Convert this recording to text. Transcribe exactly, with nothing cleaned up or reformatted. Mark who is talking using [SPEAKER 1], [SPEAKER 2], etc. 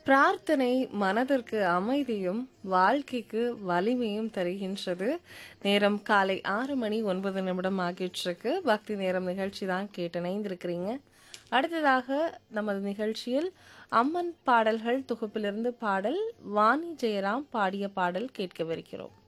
[SPEAKER 1] பிரார்த்தனை மனதிற்கு அமைதியும் வாழ்க்கைக்கு வலிமையும் தருகின்றது. நேரம் காலை ஆறு மணி ஒன்பது நிமிடம் ஆகிட்டிருக்கு. பக்தி நேரம் நிகழ்ச்சி தான் கேட்டு இணைந்திருக்கிறீங்க. அடுத்ததாக நமது நிகழ்ச்சியில் அம்மன் பாடல்கள் தொகுப்பிலிருந்து பாடல் வாணி ஜெயராம் பாடிய பாடல் கேட்கவிருக்கிறோம்.